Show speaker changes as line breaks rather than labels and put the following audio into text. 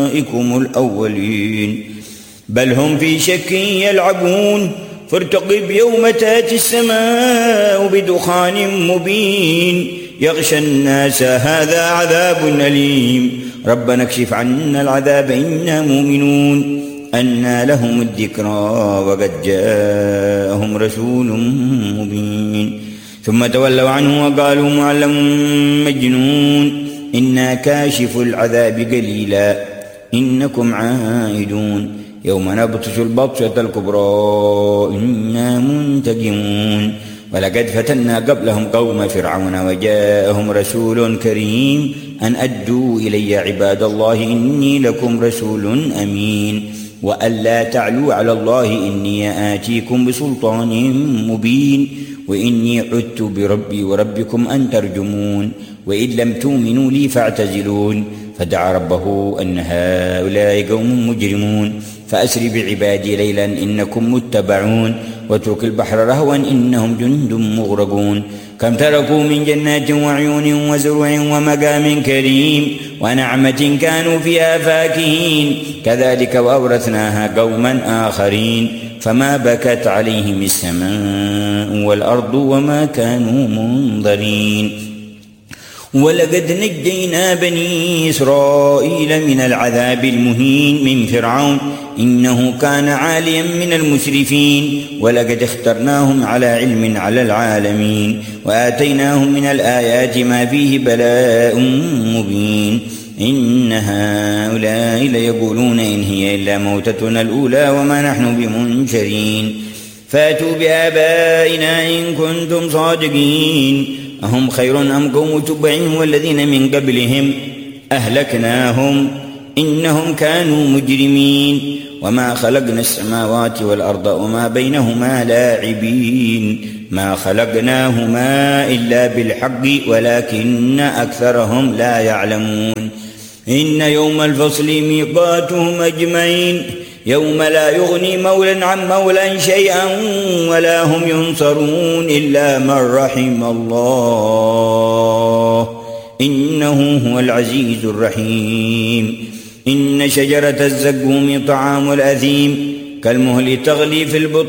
الأولين بل هم في شك يلعبون فارتقب يوم تأتي السماء بدخان مبين يغشى الناس هذا عذاب أليم ربنا اكشف عنا العذاب إنا مؤمنون أنى لهم الذكرى وقد جاءهم رسول مبين ثم تولوا عنه وقالوا معلم مجنون إنا كاشف العذاب قليلا إنكم عائدون يوم نبطش البطشة الكبرى إنا منتقمون ولقد فتنا قبلهم قوم فرعون وجاءهم رسول كريم أن أدوا إلي عباد الله إني لكم رسول أمين وألا تعلوا على الله إني آتيكم بسلطان مبين وإني عدت بربي وربكم أن ترجمون وإن لم تؤمنوا لي فاعتزلون فدعا ربه أن هؤلاء قوم مجرمون فأسر بعبادي ليلا إنكم متبعون واترك البحر رهوا إنهم جند مغرقون كم تركوا من جنات وعيون وزرع ومقام كريم ونعمة كانوا فيها فاكهين كذلك وأورثناها قوما آخرين فما بكت عليهم السماء والأرض وما كانوا منظرين ولقد نجينا بني إسرائيل من العذاب المهين من فرعون إنه كان عاليا من المسرفين ولقد اخترناهم على علم على العالمين وآتيناهم من الآيات ما فيه بلاء مبين إن هؤلاء ليقولون إن هي إلا موتتنا الأولى وما نحن بمنشرين فاتوا بآبائنا إن كنتم صادقين أهم خير أم قوم تبع والذين من قبلهم أهلكناهم إنهم كانوا مجرمين وما خلقنا السماوات والأرض وما بينهما لاعبين ما خلقناهما إلا بالحق ولكن أكثرهم لا يعلمون إن يوم الفصل ميقاتهم أجمعين يوم لا يغني مولى عن مولى شيئا ولا هم ينصرون إلا من رحم الله إنه هو العزيز الرحيم إن شجرة الزقوم طعام الأثيم كالمهل تغلي في البطن